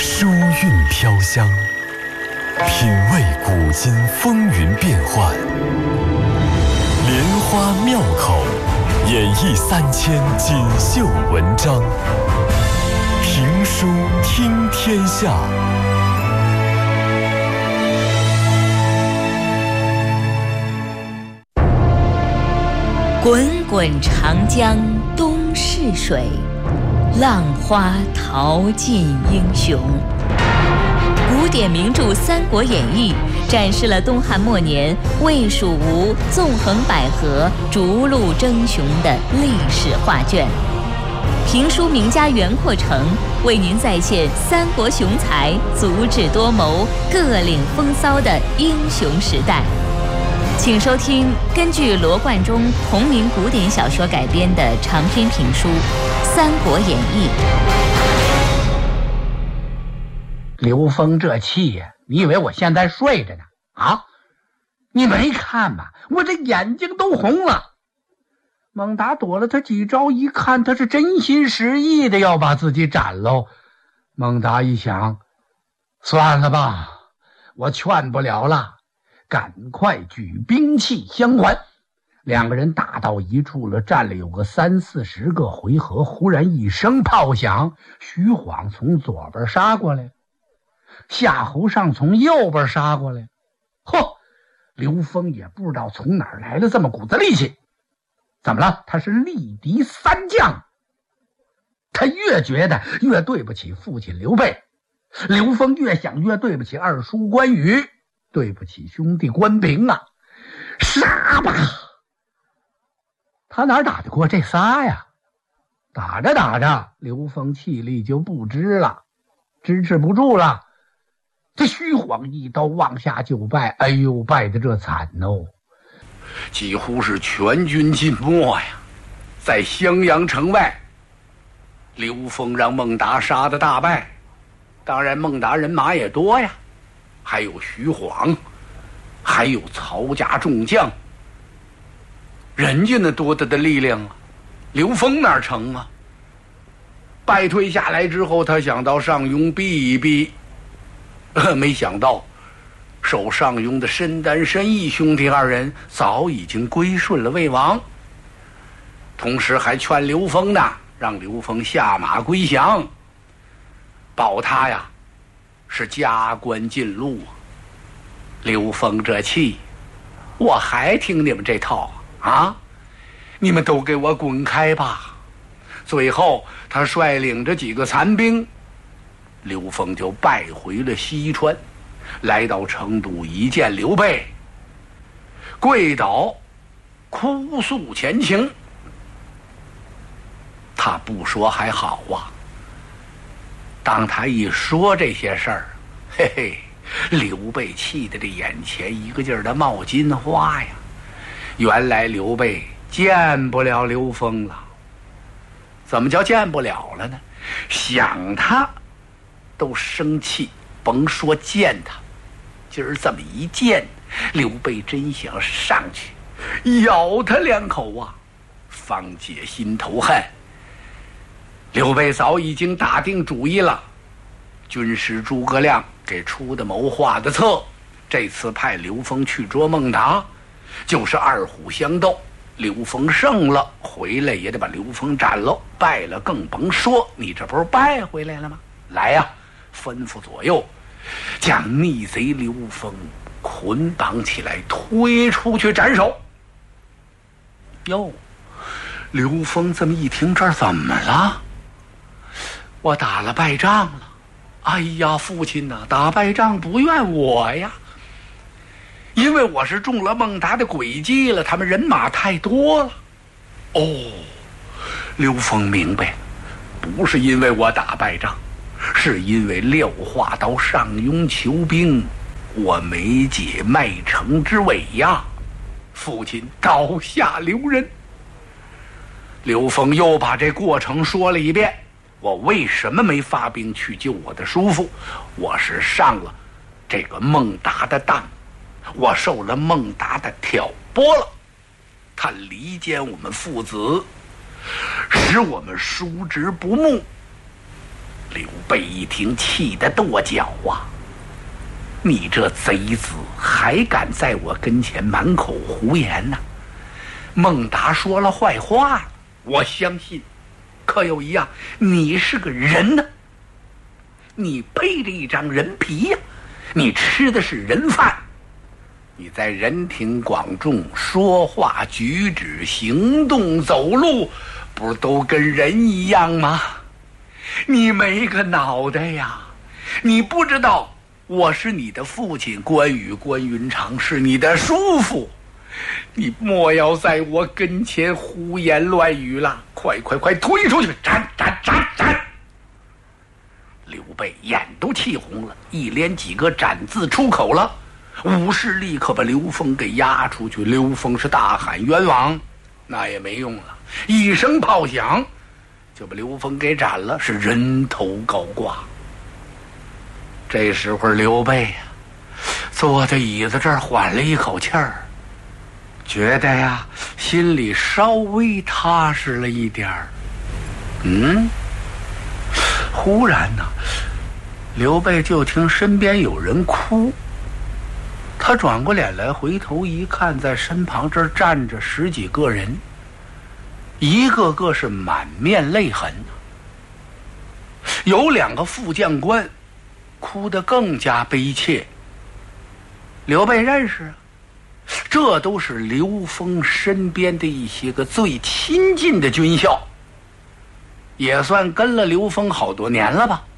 书韵飘香，品味古今风云变幻，莲花妙口，演绎3000锦绣文章。评书听天下。 滚滚长江东逝水，浪花淘尽英雄。古典名著《三国演义》展示了东汉末年魏、蜀、吴纵横捭阖、逐鹿争雄的历史画卷。评书名家袁阔成为您再现三国雄才足智多谋、各领风骚的英雄时代。请收听根据罗贯中同名古典小说改编的长篇评书《三国演义》。 刘峰这气呀，你以为我现在睡着呢？啊，你没看吗？我这眼睛都红了。猛达躲了他几招，一看他是真心实意的要把自己斩喽。猛达一想，算了吧，我劝不了了，赶快举兵器相还。两个人打到一处了，站了有个30-40个回合，忽然一声炮响，徐晃从左边杀过来，夏侯尚从右边杀过来。嚯，刘峰也不知道从哪儿来了这么股子力气。怎么了？他是力敌三将。他越觉得越对不起父亲刘备，刘峰越想越对不起二叔关羽，对不起兄弟关平啊！杀吧！他哪打得过这仨呀？打着打着，刘峰气力就不支了，支持不住了。这虚晃一刀往下就败，哎呦，败得这惨哦！几乎是全军尽没呀！在襄阳城外，刘峰让孟达杀得大败。当然孟达人马也多呀，还有徐晃，还有曹家众将，人家那多大的力量啊，刘峰哪成啊？败退下来之后，他想到上庸避一避，没想到守上庸的申丹、申义兄弟二人早已经归顺了魏王，同时还劝刘峰呢，让刘峰下马归降，保他呀是加官进禄啊。刘峰这气，我还听你们这套啊？你们都给我滚开吧！最后他率领着几个残兵，刘峰就败回了西川，来到成都，一见刘备，跪倒哭诉前情。他不说还好啊，当他一说这些事儿，嘿嘿，刘备气得这眼前一个劲儿的冒金花呀！原来刘备见不了刘峰了。怎么叫见不了了呢？想他都生气，甭说见他，今儿这么一见，刘备真想上去咬他2口啊，方解心头恨。刘备早已经打定主意了，军师诸葛亮给出的谋划的策，这次派刘峰去捉孟达，就是二虎相斗，刘峰胜了，回来也得把刘峰斩了，败了更甭说，你这不是败回来了吗？来呀，吩咐左右将逆贼刘峰捆绑起来，推出去斩首。哟，刘峰这么一听，这儿怎么了？我打了败仗了。哎呀，父亲呐，打败仗不怨我呀，因为我是中了孟达的诡计了，他们人马太多了。哦，刘峰明白，不是因为我打败仗，是因为廖化到上庸求兵，我没解麦城之围呀。父亲刀下留人。刘峰又把这过程说了一遍，我为什么没发兵去救我的叔父？我是上了这个孟达的当，我受了孟达的挑拨了，他离间我们父子，使我们叔侄不睦， 刘备一听，气得跺脚啊！你这贼子还敢在我跟前满口胡言呢？孟达说了坏话，我相信，可有一样，你是个人呢，你披着一张人皮呀，你吃的是人饭，你在人庭广众说话举止行动走路不是都跟人一样吗？你没个脑袋呀！你不知道我是你的父亲关羽，关云长是你的叔父，你莫要在我跟前胡言乱语了！快推出去，斩！刘备眼都气红了，一连几个斩字出口了，武士立刻把刘封给押出去。刘封是大喊冤枉，那也没用了，一声炮响就把刘封给斩了，是人头高挂。这时候刘备呀，坐在椅子这儿缓了一口气儿，觉得呀心里稍微踏实了一点儿。忽然呢，刘备就听身边有人哭，他转过脸来，回头一看，在身旁这儿站着10几个人，一个个是满面泪痕，有2个副将官哭得更加悲切。刘备认识啊，这都是刘封身边的一些个最亲近的军校，也算跟了刘封好多年了吧。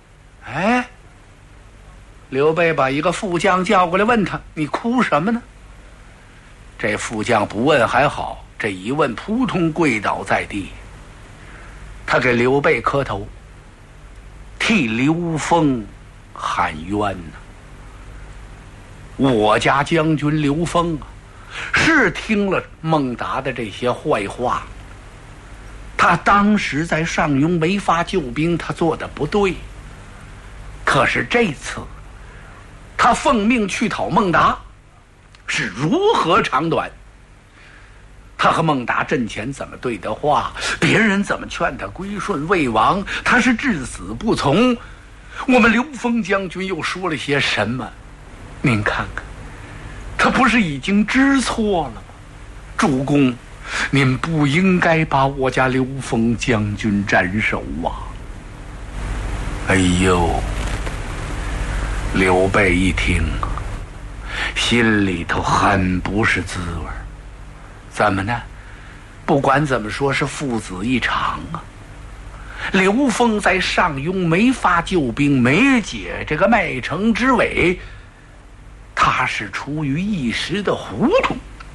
刘备把一个副将叫过来，问他：你哭什么呢？这副将不问还好，这一问扑通跪倒在地，他给刘备磕头，替刘封喊冤呢。我家将军刘封啊，是听了孟达的这些坏话，他当时在上庸没法救兵，他做的不对。可是这次他奉命去讨孟达，是如何长短？他和孟达阵前怎么对的话，别人怎么劝他归顺魏王，他是至死不从。我们刘封将军又说了些什么？您看看，他不是已经知错了吗？主公，您不应该把我家刘封将军斩首啊！哎呦，刘备一听，心里头很不是滋味。怎么呢？不管怎么说，是父子一场啊。刘封在上庸没法救兵，没解这个麦城之围，他是出于一时的糊涂，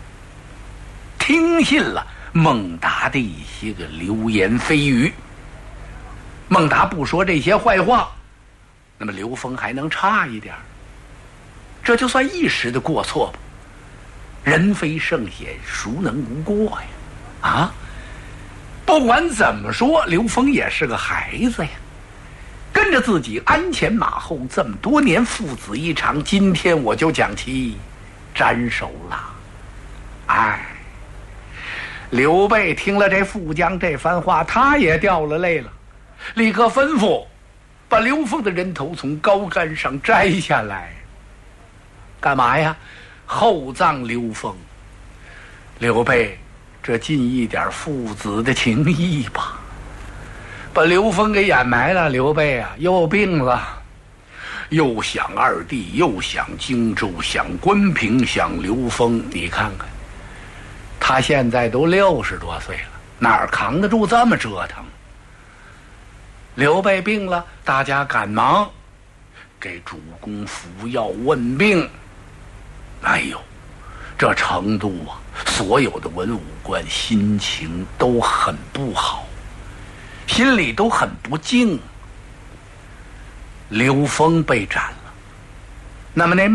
听信了孟达的一些个流言蜚语。孟达不说这些坏话，那么刘封还能差一点，这就算一时的过错吧。人非圣贤，孰能无过呀？不管怎么说，刘封也是个孩子呀，跟着自己鞍前马后这么多年，父子一场，今天我就将其斩首了。刘备听了这副将这番话，他也掉了泪了，立刻吩咐把刘封的人头从高杆上摘下来。干嘛呀？厚葬刘封。刘备这尽一点父子的情谊吧，把刘封给掩埋了。刘备啊，又病了，又想二弟，又想荆州，想关平，想刘封。你看看，他现在都60多岁了，哪儿扛得住这么折腾？刘备病了，大家赶忙给主公服药问病。哎呦，这成都啊，所有的文武官心情都很不好，心里都很不静。刘封被斩了，那么那